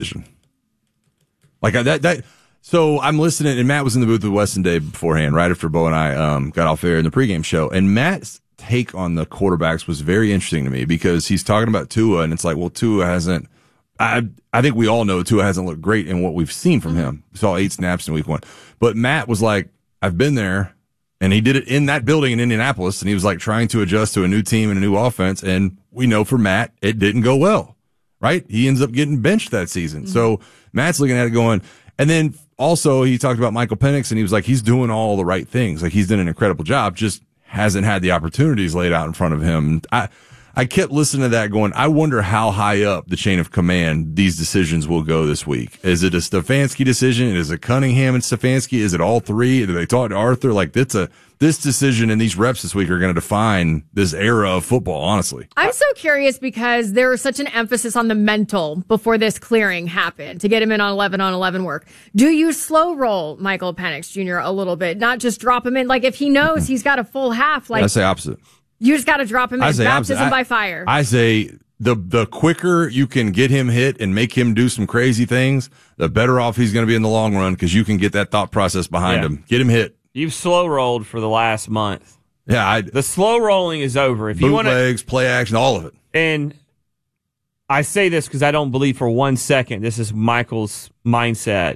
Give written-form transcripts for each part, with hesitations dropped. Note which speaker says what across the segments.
Speaker 1: decision. Like that. So I'm listening, and Matt was in the booth with Weston Day beforehand, right after Bo and I got off air in the pregame show. And Matt's take on the quarterbacks was very interesting to me because he's talking about Tua, and it's like, well, Tua hasn't. I think we all know Tua hasn't looked great in what we've seen from him. We saw 8 snaps in week 1, but Matt was like, I've been there, and he did it in that building in Indianapolis, and he was like trying to adjust to a new team and a new offense, and we know for Matt it didn't go well. Right? He ends up getting benched that season. Mm-hmm. So Matt's looking at it going, and then also he talked about Michael Penix, and he was like, he's doing all the right things. Like, he's done an incredible job, just hasn't had the opportunities laid out in front of him. I kept listening to that going, I wonder how high up the chain of command these decisions will go this week. Is it a Stefanski decision? Is it Cunningham and Stefanski? Is it all three? Do they talk to Arthur? Like, this decision and these reps this week are going to define this era of football, honestly.
Speaker 2: I'm so curious because there was such an emphasis on the mental before this clearing happened to get him in on 11 work. Do you slow roll Michael Penix Jr. a little bit, not just drop him in? Like, if he knows he's got a full half, like,
Speaker 1: I say opposite.
Speaker 2: You just got to drop him in. Baptism by fire.
Speaker 1: I say the quicker you can get him hit and make him do some crazy things, the better off he's going to be in the long run because you can get that thought process behind him. Get him hit.
Speaker 3: You've slow rolled for the last month.
Speaker 1: Yeah,
Speaker 3: the slow rolling is over. If you want
Speaker 1: bootlegs, play action, all of it.
Speaker 3: And I say this because I don't believe for 1 second this is Michael's mindset.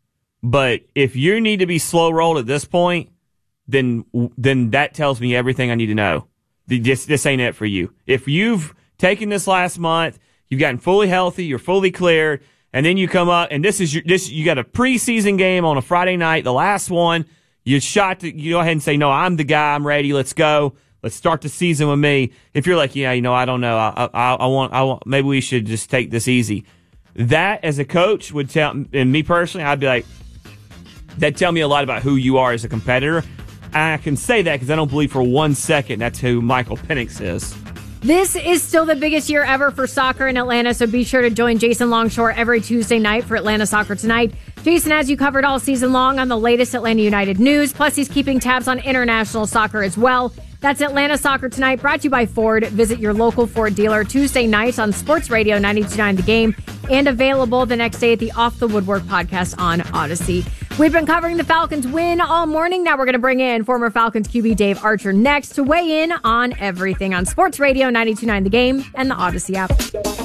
Speaker 3: But if you need to be slow rolled at this point, then that tells me everything I need to know. This ain't it for you. If you've taken this last month, you've gotten fully healthy, you're fully cleared, and then you come up and you got a preseason game on a Friday night, the last one. You go ahead and say, no, I'm the guy, I'm ready, let's go. Let's start the season with me. If you're like, I don't know, I want, maybe we should just take this easy. That as a coach would tell, and me personally, I'd be like, that'd tell me a lot about who you are as a competitor. I can say that because I don't believe for 1 second that's who Michael Penix is.
Speaker 2: This is still the biggest year ever for soccer in Atlanta, so be sure to join Jason Longshore every Tuesday night for Atlanta Soccer Tonight. Jason has you covered all season long on the latest Atlanta United news, plus he's keeping tabs on international soccer as well. That's Atlanta Soccer Tonight, brought to you by Ford. Visit your local Ford dealer Tuesday nights on Sports Radio 92.9 The Game, and available the next day at the Off the Woodwork podcast on Odyssey. We've been covering the Falcons' win all morning. Now we're going to bring in former Falcons QB Dave Archer next to weigh in on everything on Sports Radio 92.9 The Game and the Odyssey app.